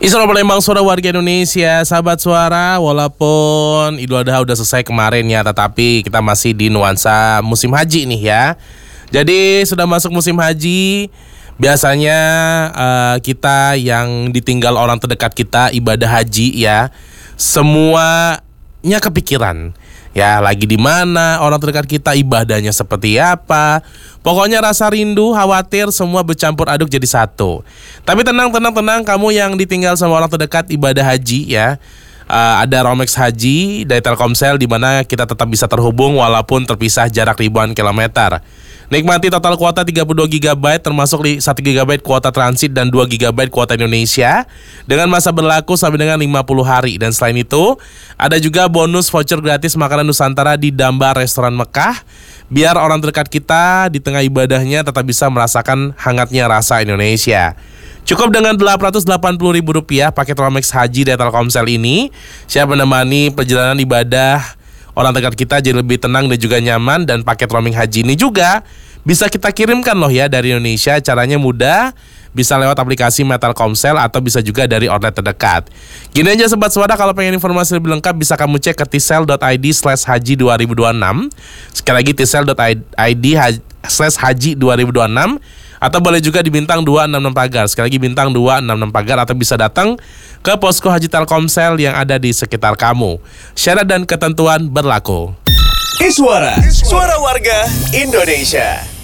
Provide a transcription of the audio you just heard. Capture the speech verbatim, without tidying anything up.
Isra Palembang, suara warga Indonesia, sahabat suara. Walaupun Idul Adha udah selesai kemarin ya, tetapi kita masih di nuansa musim haji nih ya. Jadi sudah masuk musim haji. Biasanya uh, kita yang ditinggal orang terdekat kita ibadah haji ya, semuanya kepikiran. Ya, lagi di mana, orang terdekat kita ibadahnya seperti apa. Pokoknya rasa rindu, khawatir, semua bercampur aduk jadi satu. Tapi tenang, tenang, tenang, kamu yang ditinggal sama orang terdekat ibadah haji ya. Uh, ada Romex Haji dari Telkomsel di mana kita tetap bisa terhubung walaupun terpisah jarak ribuan kilometer. Nikmati total kuota tiga puluh dua giga byte termasuk satu giga byte kuota transit dan dua giga byte kuota Indonesia dengan masa berlaku sampai dengan lima puluh hari. Dan selain itu, ada juga bonus voucher gratis makanan Nusantara di Damba Restoran Mekah biar orang terdekat kita di tengah ibadahnya tetap bisa merasakan hangatnya rasa Indonesia. Cukup dengan delapan ratus delapan puluh ribu rupiah paket Romex Haji dari Telkomsel ini siap menemani perjalanan ibadah orang terdekat kita jadi lebih tenang dan juga nyaman. Dan paket roaming haji ini juga bisa kita kirimkan loh ya dari Indonesia. Caranya mudah, bisa lewat aplikasi Telkomsel atau bisa juga dari outlet terdekat. Gini aja sobat suara, kalau pengen informasi lebih lengkap bisa kamu cek ke tisel dot i d slash haji dua ribu dua puluh enam. Sekali lagi tisel dot i d slash haji dua ribu dua puluh enam. Atau boleh juga di bintang dua enam enam pagar. Sekali lagi bintang dua enam enam pagar. Atau bisa datang ke posko haji Telkomsel yang ada di sekitar kamu. Syarat dan ketentuan berlaku. Iswara, suara warga Indonesia.